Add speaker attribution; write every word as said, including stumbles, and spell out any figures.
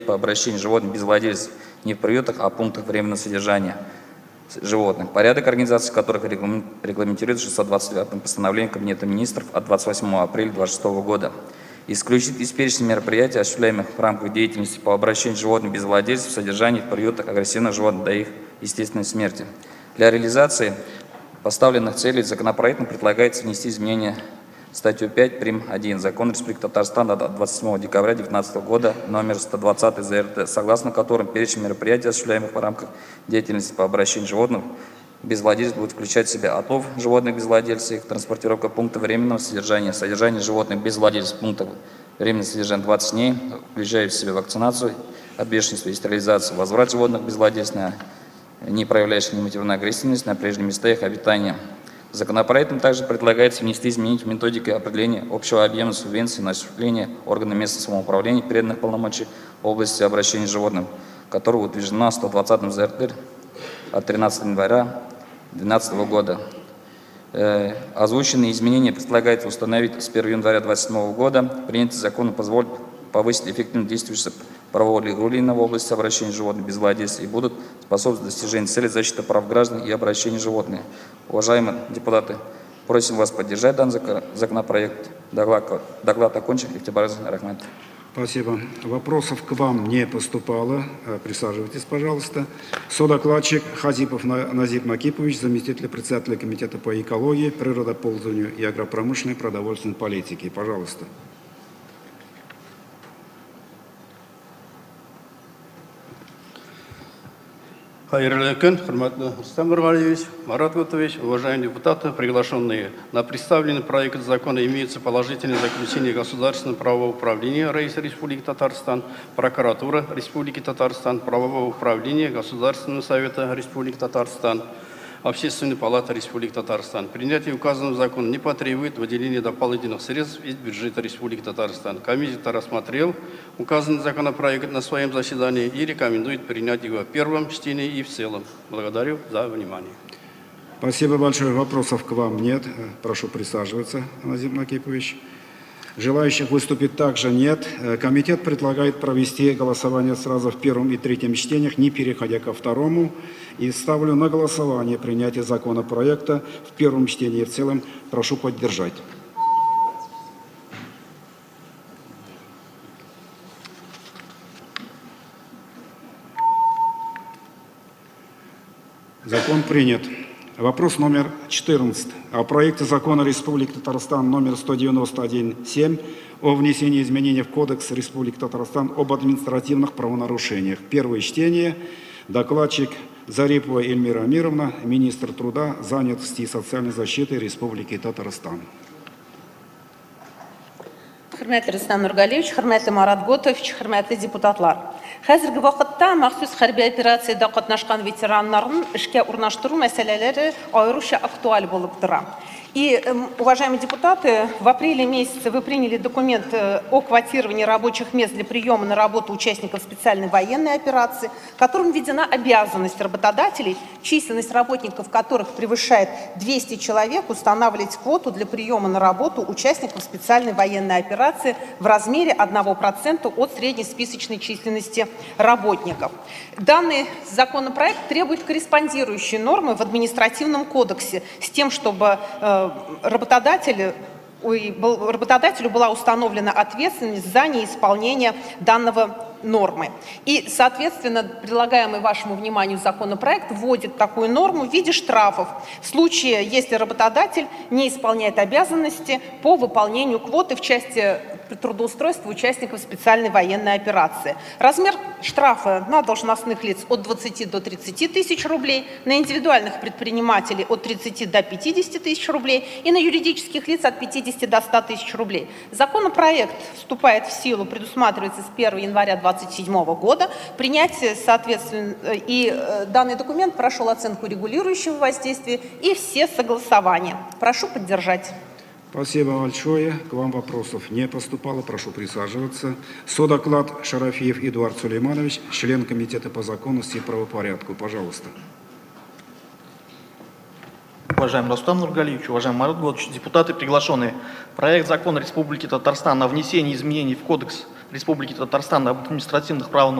Speaker 1: по обращению животных без владельцев не в приютах, а в пунктах временного содержания животных, порядок организации которых регламентируется шестьсот двадцать девятым постановлением Кабинета министров от двадцать восьмого апреля две тысячи двадцать шестого года. Исключить из перечня мероприятий, осуществляемых в рамках деятельности по обращению животных без владельцев в содержании в приютах агрессивных животных до их естественной смерти. Для реализации поставленных целей законопроектом предлагается внести изменения в статью пять прим. один Закона Республики Татарстан от двадцать седьмого декабря две тысячи девятнадцатого года номер сто двадцать З Р Т, согласно которым перечень мероприятий, осуществляемых в рамках деятельности по обращению животных без владельцев, будет включать в себя отлов животных без владельцев, их транспортировка пункта временного содержания, содержание животных без владельцев пункта временного содержания двадцать дней, включая в себя вакцинацию от бешенства и стерилизацию, возврат животных без владельцев, не проявляющих немотивированную агрессивность на прежние места их обитания. Законопроектом также предлагается внести изменения в методику определения общего объема субвенций на осуществление органами местного самоуправления переданных полномочий в области обращения с животным, которое утверждено сто двадцатым З Р Т от тринадцатого января две тысячи двенадцатого года. Э, озвученные изменения предлагается установить с первого января две тысячи двадцать седьмого года. Принятие закона позволит повысить эффективность действующего правового регулирования в области обращения животных без владельцев и будут способствовать достижению цели защиты прав граждан и обращения животных. Уважаемые депутаты, просим вас поддержать данный законопроект. Доклад, доклад окончен. Ихтибараз Рахмет.
Speaker 2: Спасибо. Вопросов к вам не поступало. Присаживайтесь, пожалуйста. Содокладчик Хазипов Назип Макипович, заместитель председателя Комитета по экологии, природопользованию и агропромышленной продовольственной политике. Пожалуйста.
Speaker 3: Хайырлы күн, хурматтуу Рустам Нургалиевич, Марат Гутович, уважаемые депутаты, приглашенные. На представленный проект закона имеются положительные заключения Государственного правового управления Рейса Республики Татарстан, Прокуратура Республики Татарстан, Правового управления Государственного совета Республики Татарстан, Общественной палаты Республики Татарстан. Принятие указанного закона не потребует выделения дополнительных средств из бюджета Республики Татарстан. Комиссия рассмотрел указанный законопроект на своем заседании и рекомендует принять его в первом чтении и в целом. Благодарю за внимание.
Speaker 2: Спасибо большое. Вопросов к вам нет. Прошу присаживаться, Назип Макипович. Желающих выступить также нет. Комитет предлагает провести голосование сразу в первом и третьем чтениях, не переходя ко второму. И ставлю на голосование принятие законопроекта в первом чтении и в целом. Прошу поддержать. Закон принят. Вопрос номер четырнадцать. О проекте закона Республики Татарстан номер сто девяносто один семь о внесении изменений в Кодекс Республики Татарстан об административных правонарушениях. Первое чтение. Докладчик Зарипова Эльмира Амировна, министр труда, занятости и социальной защиты Республики Татарстан.
Speaker 4: Хурмәтле Рустам Нургалиевич, хурмәтле Марат Гутович, хурмәтле депутатлар. Хәзерге вакытта махсус хәрби операциядә катнашкан ветераннарны эшкә урнаштыру мәсьәләләре аеруча актуаль булып тора. И, уважаемые депутаты, в апреле месяце вы приняли документ о квотировании рабочих мест для приема на работу участников специальной военной операции, которым введена обязанность работодателей, численность работников которых превышает двести человек, устанавливать квоту для приема на работу участников специальной военной операции в размере одного процента от среднесписочной численности работников. Данный законопроект требует корреспондирующие нормы в административном кодексе с тем, чтобы работодателю, работодателю была установлена ответственность за неисполнение данного нормы. И, соответственно, предлагаемый вашему вниманию законопроект вводит такую норму в виде штрафов в случае, если работодатель не исполняет обязанности по выполнению квоты в части трудоустройства участников специальной военной операции. Размер штрафа на должностных лиц от двадцати до тридцати тысяч рублей, на индивидуальных предпринимателей от тридцати до пятидесяти тысяч рублей и на юридических лиц от пятидесяти до ста тысяч рублей. Законопроект вступает в силу, предусматривается с первого января две тысячи двадцать седьмого года. Принятие, соответственно, и данный документ прошел оценку регулирующего воздействия и все согласования. Прошу поддержать.
Speaker 2: Спасибо большое. К вам вопросов не поступало. Прошу присаживаться. Содоклад Шарафиев Эдуард Сулейманович, член Комитета по законности и правопорядку. Пожалуйста.
Speaker 5: Уважаемый Рустам Нургалиевич, уважаемый Марат Гутович, депутаты приглашенные. Проект закона Республики Татарстан о внесении изменений в Кодекс Республики Татарстан об административных правонарушениях